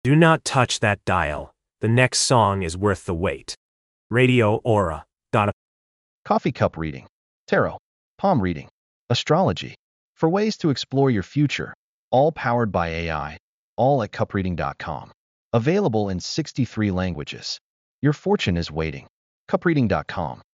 Do not touch that dial. The next song is worth the wait. Radio Aura. Coffee cup reading, tarot, palm reading, astrology. For ways to explore your future, all powered by AI, all at cupreading.com. Available in 63 languages. Your fortune is waiting. Cupreading.com.